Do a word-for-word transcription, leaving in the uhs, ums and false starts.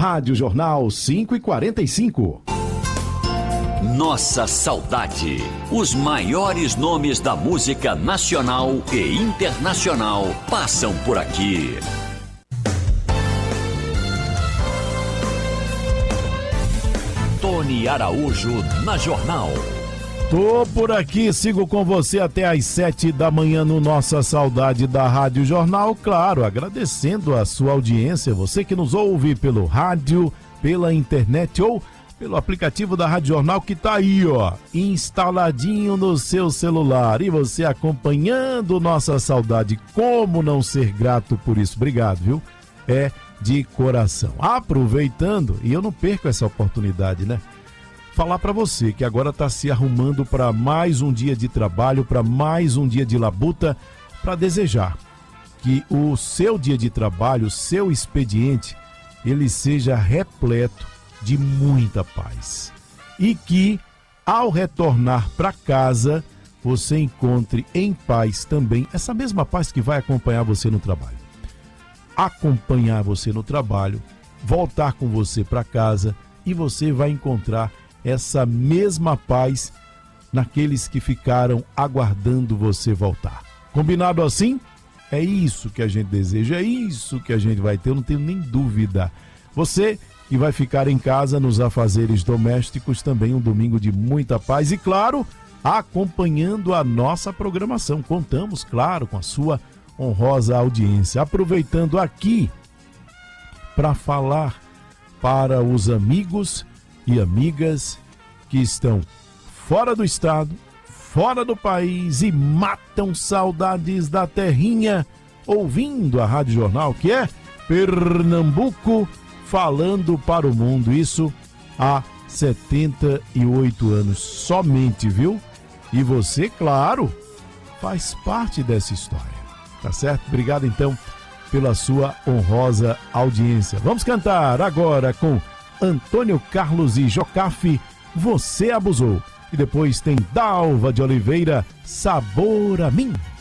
Rádio Jornal cinco e quarenta e cinco. Nossa saudade. Os maiores nomes da música nacional e internacional passam por aqui. Tony Araújo na Jornal. Tô por aqui, sigo com você até às sete da manhã no Nossa Saudade da Rádio Jornal. Claro, agradecendo a sua audiência, você que nos ouve pelo rádio, pela internet ou pelo aplicativo da Rádio Jornal que tá aí, ó, instaladinho no seu celular. E você acompanhando Nossa Saudade. Como não ser grato por isso? Obrigado, viu? É de coração. Aproveitando, e eu não perco essa oportunidade, né? Falar para você que agora está se arrumando para mais um dia de trabalho, para mais um dia de labuta, para desejar que o seu dia de trabalho, o seu expediente, ele seja repleto de muita paz. E que, ao retornar para casa, você encontre em paz também essa mesma paz que vai acompanhar você no trabalho. Acompanhar você no trabalho, voltar com você para casa e você vai encontrar essa mesma paz naqueles que ficaram aguardando você voltar. Combinado assim? É isso que a gente deseja, é isso que a gente vai ter, eu não tenho nem dúvida. Você que vai ficar em casa nos afazeres domésticos, também um domingo de muita paz e, claro, acompanhando a nossa programação. Contamos, claro, com a sua honrosa audiência. Aproveitando aqui para falar para os amigos e amigas que estão fora do estado, fora do país e matam saudades da terrinha, ouvindo a Rádio Jornal, que é Pernambuco falando para o mundo. Isso há setenta e oito anos somente, viu? E você, claro, faz parte dessa história, tá certo? Obrigado então pela sua honrosa audiência. Vamos cantar agora com Antônio Carlos e Jocafe, Você Abusou. E depois tem Dalva de Oliveira, Sabor a Mim.